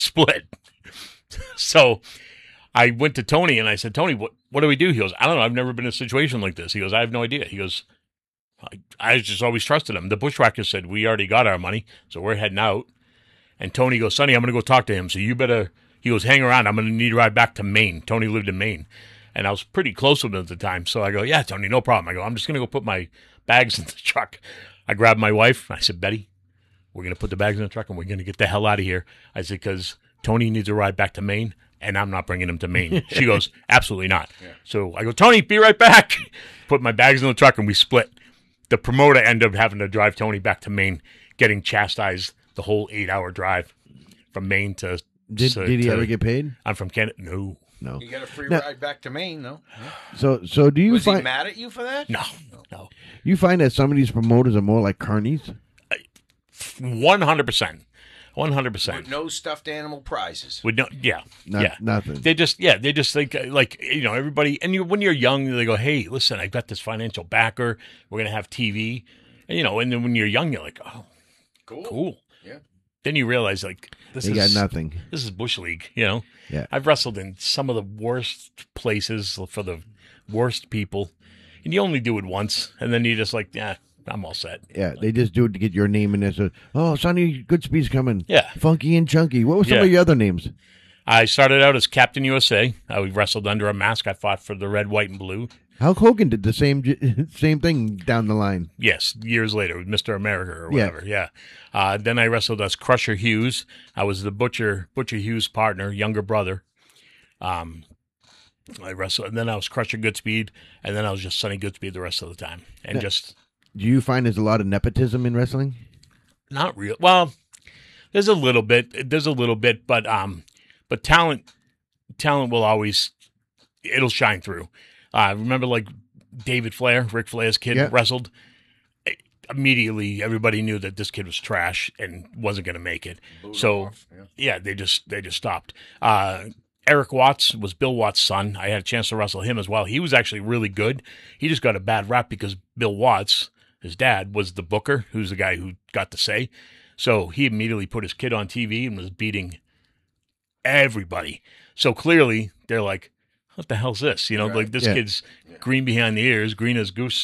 split. So I went to Tony and I said, Tony, what do we do? He goes, I don't know. I've never been in a situation like this. He goes, I have no idea. He goes, I just always trusted him. The bushwhackers said, we already got our money, so we're heading out. And Tony goes, Sonny, I'm going to go talk to him. So you better, he goes, hang around. I'm going to need to ride back to Maine. Tony lived in Maine. And I was pretty close with him at the time. So I go, yeah, Tony, no problem. I go, I'm just going to go put my bags in the truck. I grabbed my wife. I said, Betty, we're going to put the bags in the truck and we're going to get the hell out of here. I said, because Tony needs to ride back to Maine and I'm not bringing him to Maine. She goes, absolutely not. Yeah. So I go, Tony, be right back. Put my bags in the truck and we split. The promoter ended up having to drive Tony back to Maine, getting chastised the whole 8-hour drive from Maine to. Did he ever get paid? I'm from Canada. No. You got a free ride back to Maine, though. So do you Was find he mad at you for that? No. You find that some of these promoters are more like carnies? 100%. 100%. With no stuffed animal prizes. With no, Nothing. They just think like, everybody, and when you're young, they go, hey, listen, I've got this financial backer. We're going to have TV. And, and then when you're young, you're like, oh, cool. Yeah. Then you realize, like, they got nothing. This is Bush League, Yeah. I've wrestled in some of the worst places for the worst people. And you only do it once. And then you're just like, yeah, I'm all set. Yeah, they just do it to get your name in there. So, Sonny Goodspeed's coming. Yeah. Funky and Chunky. What were some of your other names? I started out as Captain USA. I wrestled under a mask. I fought for the red, white, and blue. Hulk Hogan did the same thing down the line. Yes, years later with Mr. America or whatever. Yeah. Then I wrestled as Crusher Hughes. I was the Butcher Hughes' partner, younger brother. I wrestled, and then I was Crusher Goodspeed, and then I was just Sonny Goodspeed the rest of the time. And do you find there's a lot of nepotism in wrestling? Not real. Well, there's a little bit, but talent will always, it'll shine through. Remember, like David Flair, Ric Flair's kid, wrestled. Immediately, everybody knew that this kid was trash and wasn't going to make it. They just stopped. Eric Watts was Bill Watts' son. I had a chance to wrestle him as well. He was actually really good. He just got a bad rap because Bill Watts, his dad, was the booker, who's the guy who got the say. So he immediately put his kid on TV and was beating everybody. So clearly, they're like, what the hell's this? Like this kid's green behind the ears, green as goose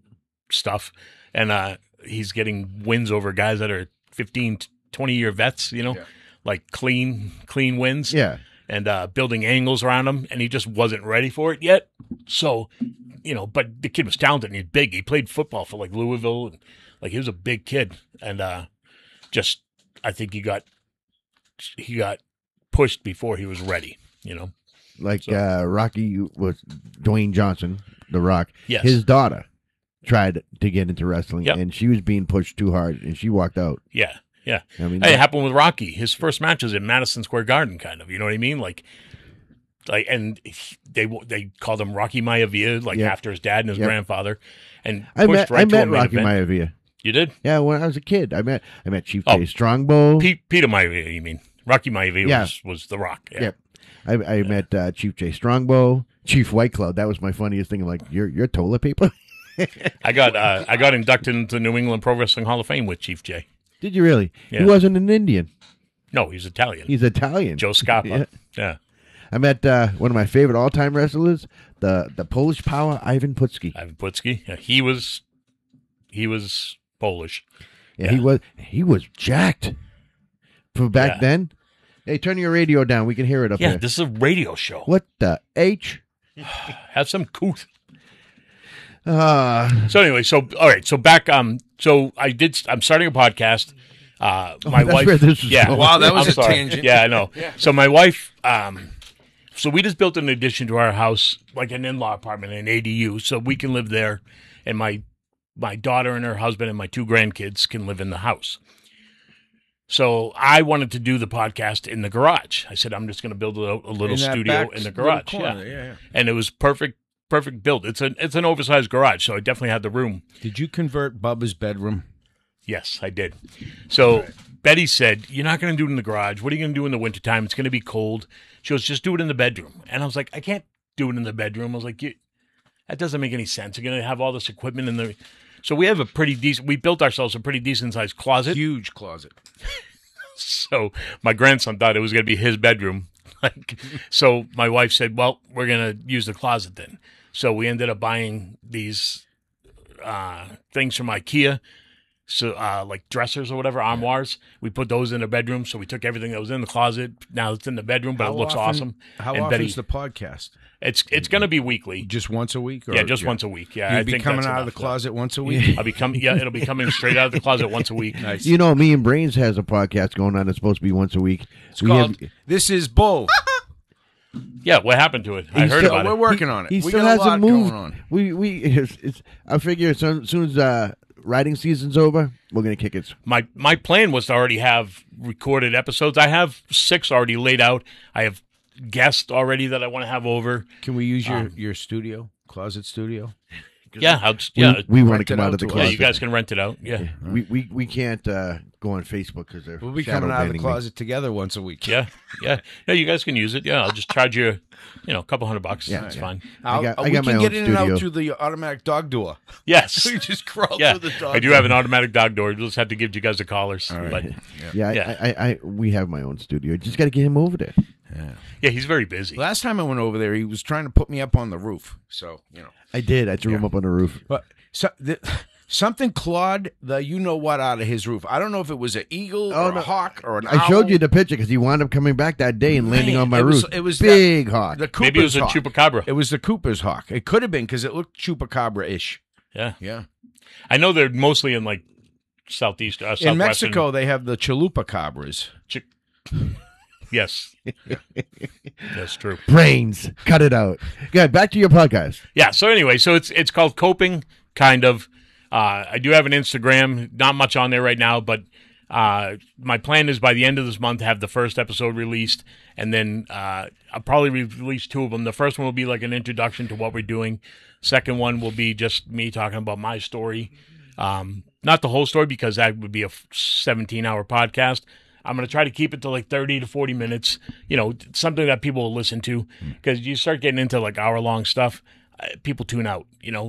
stuff. And he's getting wins over guys that are 15, 20-year vets, like clean wins. Yeah. And building angles around him, and he just wasn't ready for it yet. So, but the kid was talented and he's big. He played football for like Louisville, and like he was a big kid. And I think he got pushed before he was ready. Like Rocky was Dwayne Johnson, The Rock. Yes. His daughter tried to get into wrestling, and she was being pushed too hard, and she walked out. Yeah. Yeah. I mean, it happened with Rocky. His first match was in Madison Square Garden, kind of. You know what I mean? Like, and they called him Rocky Maivia, after his dad and his grandfather. And I met Rocky Maivia. You did? Yeah, when I was a kid, I met Chief Jay Strongbow. Peter Maivia, you mean? Rocky Maivia was The Rock. Yeah. I met Chief Jay Strongbow, Chief White Cloud. That was my funniest thing. I'm like, you're toilet paper. I got inducted into New England Pro Wrestling Hall of Fame with Chief Jay. Did you really? Yeah. He wasn't an Indian. No, he's Italian. He's Italian. Joe Scapa. Yeah. I met one of my favorite all-time wrestlers, the Polish Power, Ivan Putski. Ivan Putski. Yeah, he was Polish. Yeah, he was jacked. For back then. Hey, turn your radio down. We can hear it up there. Yeah, this is a radio show. What the H? Have some couth. So anyway, all right. So back. So I'm starting a podcast. My wife. Where this is going. Wow, that was a tangent. Yeah, I know. Yeah. So my wife. So we just built an addition to our house, like an in-law apartment, an ADU, so we can live there, and my daughter and her husband and my 2 grandkids can live in the house. So I wanted to do the podcast in the garage. I said I'm just going to build a little studio in the garage. Yeah. And it was perfect build. It's an oversized garage, so I definitely had the room. Did you convert Bubba's bedroom? Yes, I did. So Betty said, you're not going to do it in the garage. What are you going to do in the wintertime? It's going to be cold. She goes, just do it in the bedroom. And I was like, I can't do it in the bedroom. I was like, that doesn't make any sense. You're going to have all this equipment in the... So we have we built ourselves a pretty decent sized closet. Huge closet. So my grandson thought it was going to be his bedroom. So my wife said, well, we're going to use the closet then. So we ended up buying these things from IKEA. So, like dressers or whatever, armoires. We put those in the bedroom. So we took everything that was in the closet. Now it's in the bedroom, but it looks awesome. How and often Betty, is the podcast? It's going to be weekly. Just once a week? Or, Yeah, just once a week. Yeah, You'll I be think coming that's out of the enough. closet once a week? It'll be coming straight out of the closet once a week. Nice. You know, me and Brains has a podcast going on. It's supposed to be once a week. It's called This Is Bull. Yeah, what happened to it? I heard about We're it. working on it. He We still got a lot hasn't moved. going on. I figure as soon as riding season's over, we're gonna kick it. My plan was to already have recorded episodes. I have 6 already laid out. I have guests already that I want to have over. Can we use your studio, closet studio? Yeah, We want rent to it come out out of the to us. yeah. closet. You guys can rent it out. Yeah, We can't go on Facebook because they're We'll be shadow coming out of the banning me. closet together once a week. yeah. No, you guys can use it. Yeah, I'll just charge you, a couple $100. Yeah. That's fine. I got we my can own get in and studio. out through the automatic dog door. Yes. We just crawl Yeah, through the dog I do door. have an automatic dog door. We'll just have to give you guys the collars. All right. But Yeah, Yeah. we have my own studio. Just got to get him over there. yeah, he's very busy. Last time I went over there, he was trying to put me up on the roof. So, I did. I threw him up on the roof. But something clawed the you-know-what out of his roof. I don't know if it was an eagle or a hawk or an owl. I showed you the picture because he wound up coming back that day and landing on my roof. It was big hawk. The Cooper's Maybe it was a hawk. chupacabra. It was the Cooper's hawk. It could have been because it looked chupacabra-ish. Yeah. Yeah. I know they're mostly in like southeast, southwestern. In Mexico, they have the chalupa-cabras. Yes. That's true. Brains. Cut it out. Good. Back to your podcast. Yeah. So anyway, so it's called Coping, kind of. I do have an Instagram. Not much on there right now, but my plan is by the end of this month to have the first episode released, and then I'll probably release 2 of them. The first one will be like an introduction to what we're doing. Second one will be just me talking about my story. Not the whole story because that would be a 17-hour podcast. I'm going to try to keep it to like 30 to 40 minutes, something that people will listen to, because you start getting into like hour-long stuff, people tune out,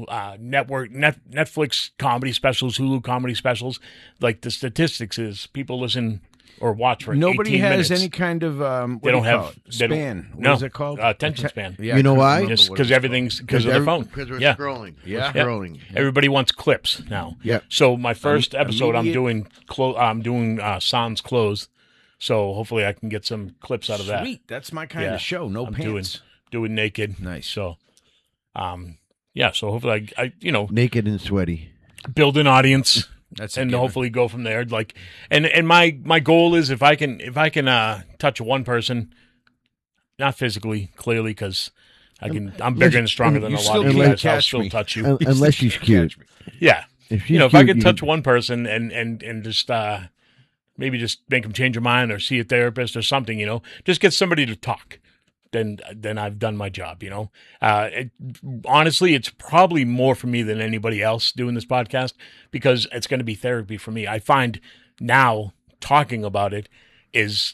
Netflix comedy specials, Hulu comedy specials. Like the statistics is people listen or watch for Nobody 18 has minutes. any kind of They don't have span. No. What is it called? Attention span. Yeah, You know I couldn't why? remember Just what because it's everything's because of the phone. Because we're Yeah. scrolling. Yeah. We're scrolling. Everybody wants clips now. Yeah. So my first episode, I'm immediate- doing Sans Clothes. So hopefully I can get some clips out of that. Sweet. That's my kind Yeah. of show. No I'm pants. doing naked. Nice. So, yeah. So hopefully I Naked and sweaty. build an audience That's a and given. hopefully go from there. Like, and my goal is if I can touch one person, not physically, clearly, because I'm bigger and stronger than you a lot still of you can't guys. I'll catch still me. touch you. Unless she's cute. Yeah. If she's If I cute, could you touch one person and just maybe just make them change their mind or see a therapist or something, just get somebody to talk, then I've done my job. Honestly, it's probably more for me than anybody else doing this podcast because it's going to be therapy for me. I find now talking about it is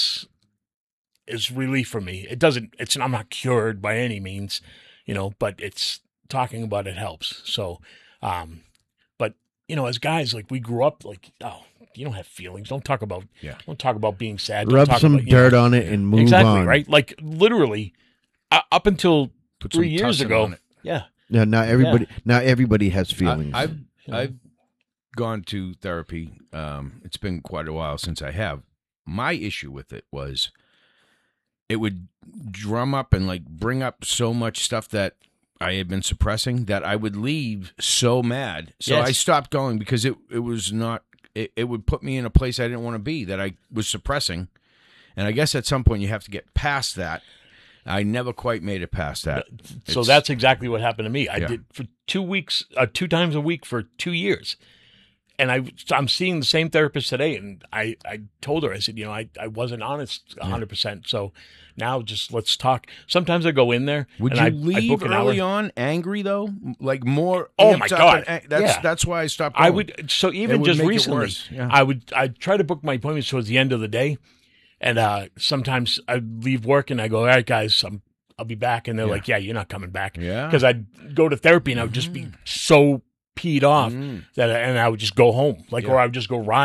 relief for me. I'm not cured by any means, but it's talking about it helps. So, but as guys, like we grew up like, oh, you don't have feelings. Don't talk about being sad. Don't rub talk some about, dirt on it and move exactly, on. right? Like literally up until Put some 3 years tussin ago. on it. Yeah. Yeah, not everybody has feelings. I've gone to therapy. It's been quite a while since I have. My issue with it was it would drum up and like bring up so much stuff that I had been suppressing that I would leave so mad. So Yes. I stopped going because it was not. It would put me in a place I didn't want to be that I was suppressing. And I guess at some point you have to get past that. I never quite made it past that. So that's exactly what happened to me. I Yeah. did for 2 weeks, 2 times a week for 2 years. And I'm seeing the same therapist today. And I told her, I said, I wasn't honest 100%. So now just let's talk. Sometimes I go in there. Would and you leave book an early hour. on angry though? Like more? Oh, amped my up God. and Yeah. That's why I stopped. I going. would. So It even would just make it recently, worse, yeah. I'd try to book my appointments towards the end of the day. And sometimes I'd leave work and I go, all right, guys, I'll be back. And they're like, yeah, you're not coming back. Yeah. Because I'd go to therapy and I would just be so peed off and I would just go home, or I would just go ride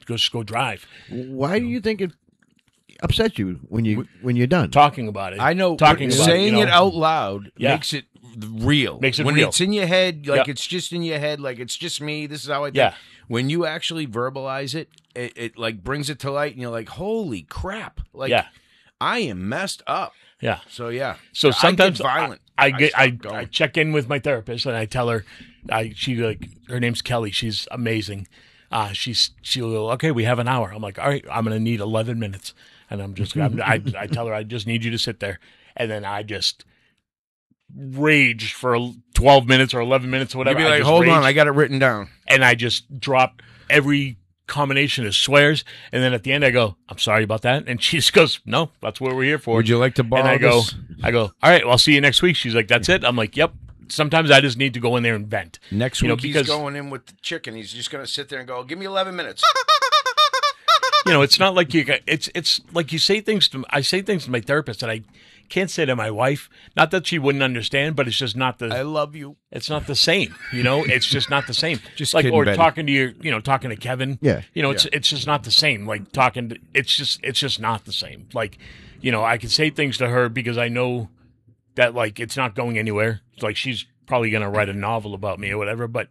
just go drive. Why do you think it upsets you when you're done? Talking about it. I know. Talking about saying it, it out loud Yeah. makes it real. Makes it when real. it's in your head, like Yep. it's just in your head, like it's just me. This is how I think. Yeah. When you actually verbalize it, it like brings it to light, and you're like, "Holy crap!" Like, Yeah. I am messed up. Yeah. So yeah. So sometimes I get violent. I stop going. check in with my therapist and I tell her, her name's Kelly. She's amazing. She'll go, okay, we have an hour. I'm like, all right, I'm gonna need 11 minutes, and I tell her I just need you to sit there, and then I just rage for 12 minutes or 11 minutes or whatever. You'd be I like, just "Hold on, rage, I got it written down." and I just drop every combination of swears, and then at the end I go, I'm sorry about that, and she just goes, no, that's what we're here for. Would you like to borrow And this? I go, all right, well, I'll see you next week. She's like, that's it. I'm like, yep. Sometimes I just need to go in there and vent. Next You know, week he's because- going in with the chicken. He's just going to sit there and go, "Give me 11 minutes." It's not like it's like you say things to. I say things to my therapist that I can't say to my wife. Not that she wouldn't understand, but it's just not I love you. It's not the same. It's just not the same. Just like, kidding, or Betty. talking to talking to Kevin. Yeah. It's just not the same. Like talking to, it's just not the same. Like, I can say things to her because I know that like it's not going anywhere. It's like she's probably gonna write a novel about me or whatever. But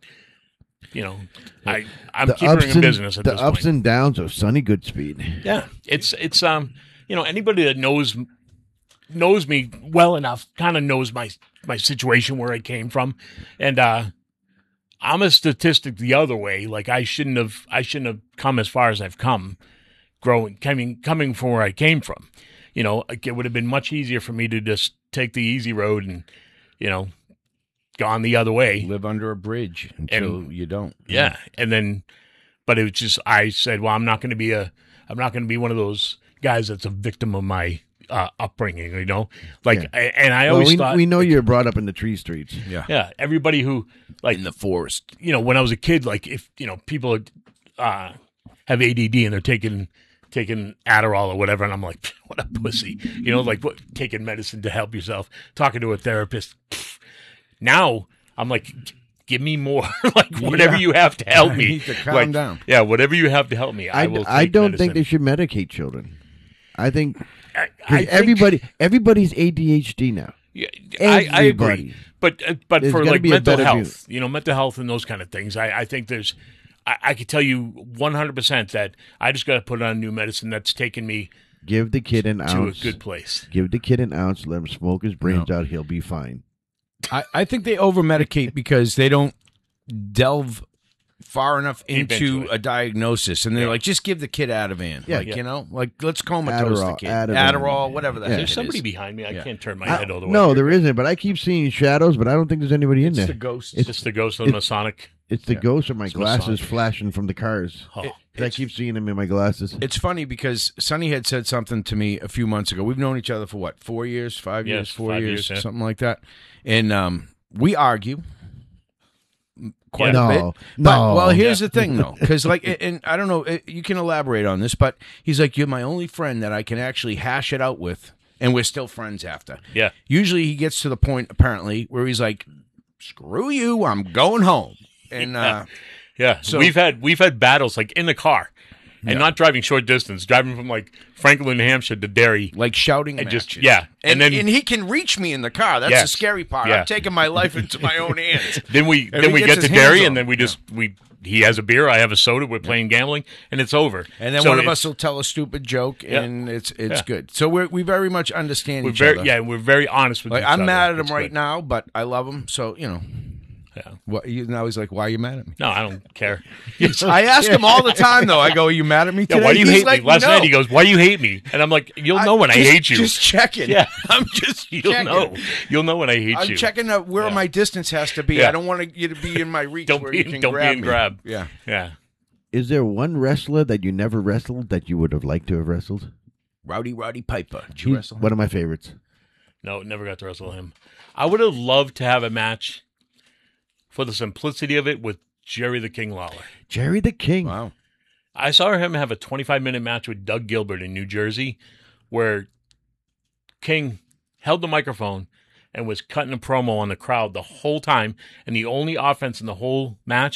I'm keeping her in business at the this ups point. and downs of Sonny Goodspeed. Yeah, it's anybody that knows me well enough kind of knows my situation where I came from, and I'm a statistic the other way. Like I shouldn't have come as far as I've come, coming from where I came from. Like, it would have been much easier for me to just take the easy road and gone the other way. Live under a bridge until you don't. Yeah, and then, but it was just I said, well, I'm not going to be one of those guys that's a victim of my upbringing. And I always thought we know you're brought up in the tree streets. yeah, everybody who like In the forest. when I was a kid, like if people have ADD and they're taking Adderall or whatever, and I'm like, what a pussy, like what, taking medicine to help yourself, talking to a therapist. Now I'm like, give me more, like whatever you have to help I me. need to calm down. Yeah, whatever you have to help me, I will. I take don't medicine. think they should medicate children. I think I 'cause think- everybody's ADHD now. Yeah, I agree, but There's for gotta like be a mental better health, mental health and those kind of things, I think there's. I could tell you 100% that I just got to put on new medicine that's taken me Give the kid an to ounce. a good place. Give the kid an ounce. Let him smoke his brains out. He'll be fine. I think they over medicate because they don't delve far enough Deep into into it. a diagnosis, and they're like, just give the kid Ativan. Yeah. Like let's comatose the Adderall, kid. Ativan. Adderall, whatever the Yeah. heck There's it somebody is. behind me. I Yeah. can't turn my head all the way. No, here. there isn't. But I keep seeing shadows, but I don't think there's anybody in It's there. the ghost. It's just the ghost of the Masonic. It's the ghost of my glasses Masonic. flashing from the cars. Oh, I keep seeing them in my glasses. It's funny because Sonny had said something to me a few months ago. We've known each other for what, 4 years, 5 years, Yes, 4 5 years, years, yeah. something like that. And we argue quite No, a bit. no. But, well, here's the thing, though, because and I don't know, you can elaborate on this, but he's like, you're my only friend that I can actually hash it out with, and we're still friends after. yeah. Usually he gets to the point, apparently, where he's like, screw you, I'm going home. And Yeah. So- we've had battles like in the car, and not driving short distance, driving from like Franklin, New Hampshire to Derry. like shouting And just- matches. yeah. And And then- and he can reach me in the car. That's the Yes. scary part. Yeah. I'm taking my life into my own hands. Then we he get gets to his Derry, hands and then on, he has a beer, I have a soda, we're playing gambling, and it's over. And then So one of it's- us will tell a stupid joke, Yeah. and it's Yeah. good. So we very much understand we're each very other. yeah, we're very honest with Like each I'm other. mad at him It's right good. now, but I love him. So Yeah. now he's like, "Why are you mad at me?" No, I don't care. I ask him all the time, though. I go, "Are you mad at me Yeah, today?" why do you He's hate like, me? Last "No." night he goes, "Why do you hate me?" And I'm like, "You'll know when I hate you." Just checking. Yeah. I'm just You'll checking. know. You'll know when I hate I'm you. checking out where Yeah. my distance has to be. Yeah. I don't want you to be in my reach Don't where be- you can don't be grab in me. grab. Yeah. Yeah. Is there one wrestler that you never wrestled that you would have liked to have wrestled? Rowdy Piper. Did you He's wrestle him? one of my favorites. No, never got to wrestle him. I would have loved to have a match for the simplicity of it with Jerry the King Lawler. Jerry the King. Wow. I saw him have a 25-minute match with Doug Gilbert in New Jersey where King held the microphone and was cutting a promo on the crowd the whole time, and the only offense in the whole match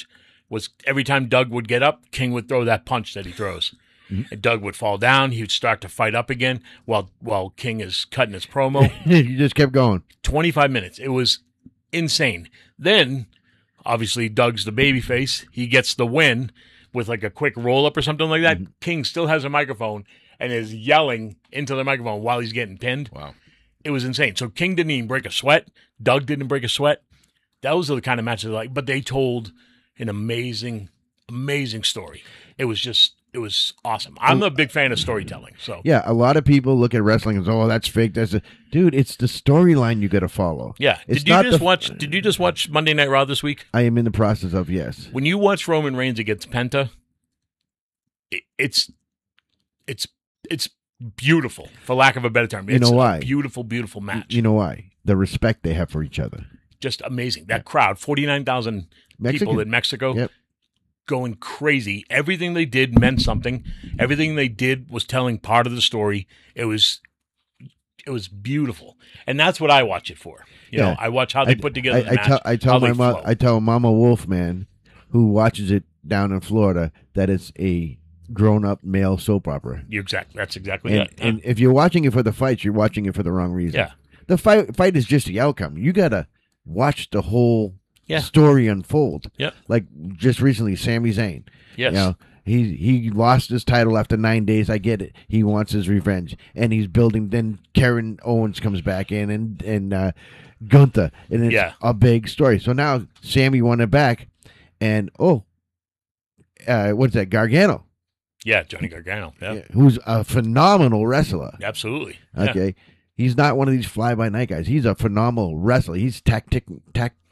was every time Doug would get up, King would throw that punch that he throws. And Doug would fall down. He would start to fight up again while King is cutting his promo. You just kept going. 25 minutes. It was insane. Then, obviously, Doug's the babyface. He gets the win with like a quick roll-up or something like that. King still has a microphone and is yelling into the microphone while he's getting pinned. Wow. It was insane. So King didn't even break a sweat. Doug didn't break a sweat. Those are the kind of matches I like. But they told an amazing, amazing story. It was awesome. I'm a big fan of storytelling. So Yeah, a lot of people look at wrestling and say, "Oh, that's fake." Dude, it's the storyline you got to follow. yeah. It's Did you not just watch Monday Night Raw this week? I am in the process of yes. When you watch Roman Reigns against Penta, it's beautiful, for lack of a better term. It's know why? a beautiful, beautiful match. You know why? The respect they have for each other. Just amazing. That crowd, 49,000 people Mexican. in Mexico, Yep. going crazy. Everything they did meant something. Everything they did was telling part of the story. It was beautiful, and that's what I watch it for. You know, I watch how they put together the match. I tell how my they mom, flow. I tell Mama Wolfman, who watches it down in Florida, that it's a grown-up male soap opera. That's exactly And, it. Yeah. and if you're watching it for the fights, you're watching it for the wrong reason. Yeah. The fight is just the outcome. You gotta watch the whole Yeah. story unfold. Yep. Like just recently, Sami Zayn. Yes. You know, he lost his title after 9 days. I get it. He wants his revenge, and he's building. Then Karen Owens comes back in, and Gunther, and it's a big story. So now Sammy won it back, and what's that? Gargano. Yeah, Johnny Gargano. Yeah, Who's a phenomenal wrestler. absolutely. Yeah. Okay. He's not one of these fly-by-night guys. He's a phenomenal wrestler. He's tactical.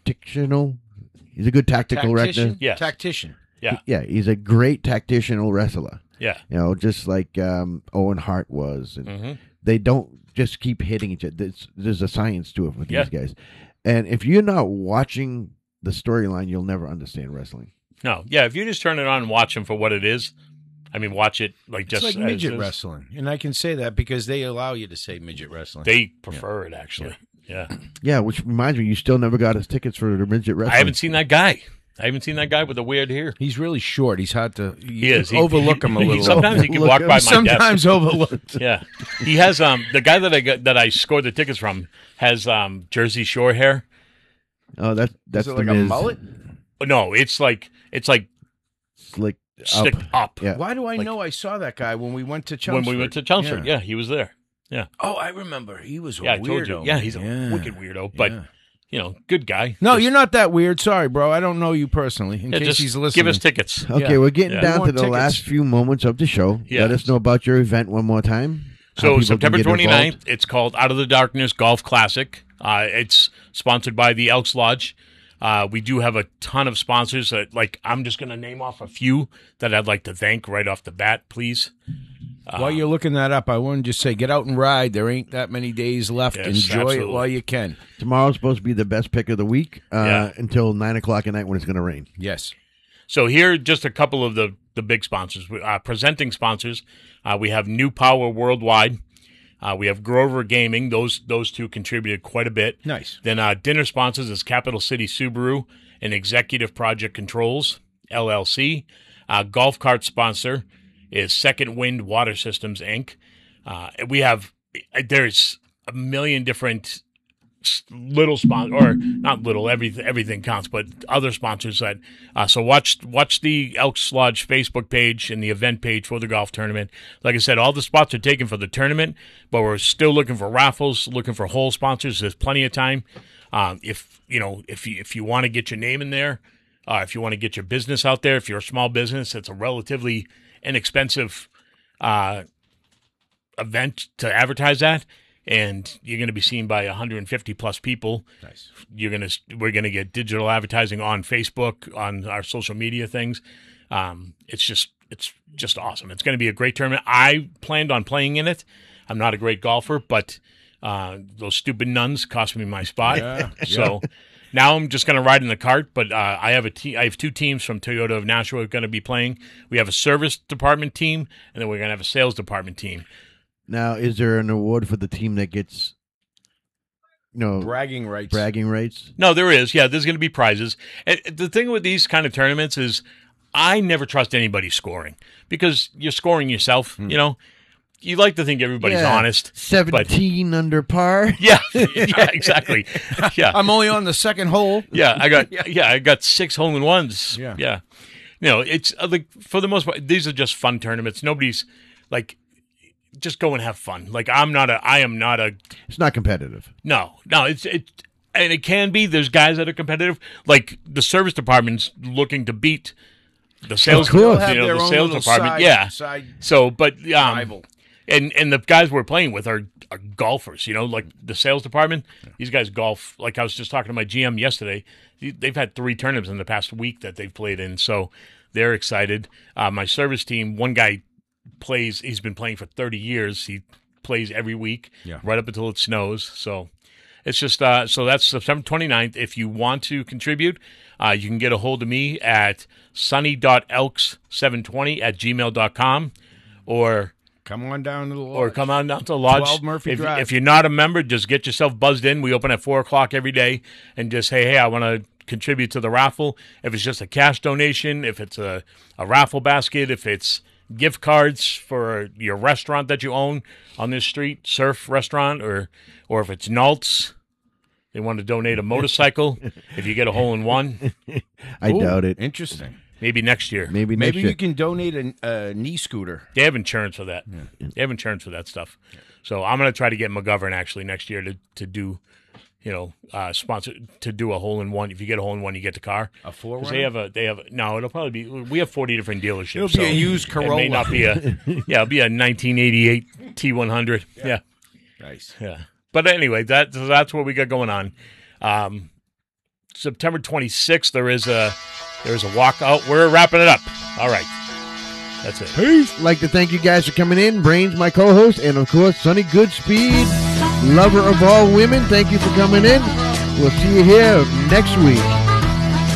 He's a good tactical wrestler. Yes. Tactician. Yeah. Yeah, he's a great tactical wrestler. Yeah. You know, just like Owen Hart was. And Mhm. they don't just keep hitting each other. There's a science to it with Yeah. these guys. And if you're not watching the storyline, you'll never understand wrestling. No. Yeah. If you just turn it on and watch them for what it is, I mean, watch it like It's just like as midget is. wrestling. And I can say that because they allow you to say midget wrestling. They prefer it actually. Yeah. Yeah, which reminds me, you still never got us tickets for the midget wrestling. I haven't seen that guy. With the weird hair. He's really short. He's hard to He is. overlook him a little. Sometimes he can walk by my desk. Sometimes overlooked. Yeah, he has the guy that I scored the tickets from has Jersey Shore hair. Oh, that's Is it the like a Miz. mullet? No, it's like Slick stick up. Yeah. Why do I Like- know I saw that guy when we went to Chelmsford? When we went to Chelmsford, yeah, he was there. Yeah, Oh, I remember. He was a yeah, I weirdo. told you. Yeah, he's a wicked weirdo, but Yeah. you know, good guy. No, Just- you're not that weird. Sorry, bro. I don't know you personally. In yeah, case just he's listening. give us tickets. Okay, Yeah. we're getting Yeah. down We to want the tickets. last few moments of the show. Yes. Let us know about your event one more time. How So people September can get 29th, involved. it's called Out of the Darkness Golf Classic. It's sponsored by the Elks Lodge. We do have a ton of sponsors. I'm just going to name off a few that I'd like to thank right off the bat, please. While you're looking that up, I want to just say, get out and ride. There ain't that many days left. Yes, Enjoy absolutely. it while you can. Tomorrow's supposed to be the best pick of the week Yeah. until 9 o'clock at night when it's going to rain. Yes. So here are just a couple of the big sponsors. Presenting sponsors, we have New Power Worldwide. We have Grover Gaming. Those two contributed quite a bit. Nice. Then dinner sponsors is Capital City Subaru and Executive Project Controls, LLC. Golf cart sponsor is Second Wind Water Systems, Inc. There's a million different little sponsors, or not little, everything counts, but other sponsors that. So watch the Elks Lodge Facebook page and the event page for the golf tournament. Like I said, all the spots are taken for the tournament, but we're still looking for raffles, looking for whole sponsors. There's plenty of time. If you want to get your name in there, if you want to get your business out there, if you're a small business, it's a relatively inexpensive event to advertise at. And you're going to be seen by 150 plus people. Nice. We're going to get digital advertising on Facebook, on our social media things. It's just awesome. It's going to be a great tournament. I planned on playing in it. I'm not a great golfer, but those stupid nuns cost me my spot. Yeah, So now I'm just going to ride in the cart. But I have two teams from Toyota of Nashua going to be playing. We have a service department team, and then we're going to have a sales department team. Now, is there an award for the team that gets, bragging rights. Bragging rights. No, there is. Yeah, there's going to be prizes. And the thing with these kind of tournaments is I never trust anybody scoring because you're scoring yourself, you know. You like to think everybody's honest. 17 under par. Yeah, yeah, exactly. Yeah, I'm only on the second hole. Yeah, I got 6 hole-in-ones. Yeah. Yeah. You know, it's like for the most part, these are just fun tournaments. Nobody's like, just go and have fun. Like I am not a. It's not competitive. No, and it can be. There's guys that are competitive. Like the service department's looking to beat the sales. Cool. The sales department. So, but rival. And the guys we're playing with are golfers, you know, like the sales department. These guys golf. Like I was just talking to my GM yesterday. They've had 3 tournaments in the past week that they've played in, so they're excited. My service team, one guy plays. He's been playing for 30 years. He plays every week, right up until it snows. So it's just so that's September 29th. If you want to contribute, you can get a hold of me at sunny.elks720@gmail.com or. Come on down to the lodge. Or come on down to the lodge. 12 Murphy Drive. If you're not a member, just get yourself buzzed in. We open at 4 o'clock every day and just, hey, I want to contribute to the raffle. If it's just a cash donation, if it's a raffle basket, if it's gift cards for your restaurant that you own on this street, surf restaurant, or if it's Nalt's, they want to donate a motorcycle if you get a hole-in-one. I doubt it. Interesting. Maybe next year. Maybe next year. You can donate a knee scooter. They have insurance for that. Yeah. They have insurance for that stuff. So I'm going to try to get McGovern actually next year to do, you know, sponsor to do a hole-in-one. If you get a hole-in-one, you get the car. A 4-runner? They have no. It'll probably be. We have 40 different dealerships. It'll be a used Corolla. It may not be a. It'll be a 1988 T100. Yeah. Nice. Yeah. But anyway, that's what we got going on. September 26th, there is a walkout. We're wrapping it up. All right. That's it. Peace. I'd like to thank you guys for coming in. Brains, my co-host, and of course, Sonny Goodspeed, lover of all women. Thank you for coming in. We'll see you here next week.